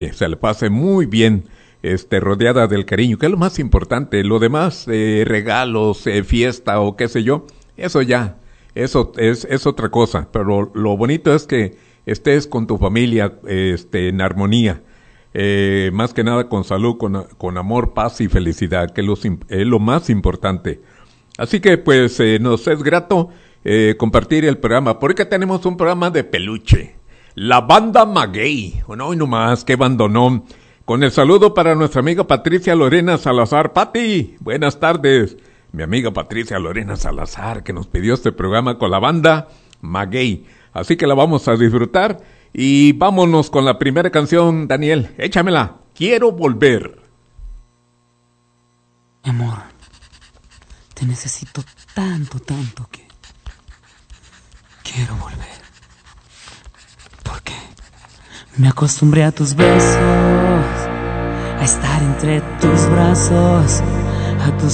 se le pase muy bien, rodeada del cariño, que es lo más importante. Lo demás, regalos, fiesta o qué sé yo, eso ya, eso es otra cosa. Pero lo bonito es que estés con tu familia, en armonía. Más que nada con salud, con amor, paz y felicidad, que es lo más importante. Así que pues nos es grato compartir el programa, porque tenemos un programa de peluche. La banda Maguey, hoy nomás, qué bandonón. Con el saludo para nuestra amiga Patricia Lorena Salazar. Pati, buenas tardes. Mi amiga Patricia Lorena Salazar, que nos pidió este programa con la banda Maguey. Así que la vamos a disfrutar. Y vámonos con la primera canción, Daniel. Échamela. Quiero volver. Mi amor, te necesito tanto que quiero volver. Porque me acostumbré a tus besos, a estar entre tus brazos, a tus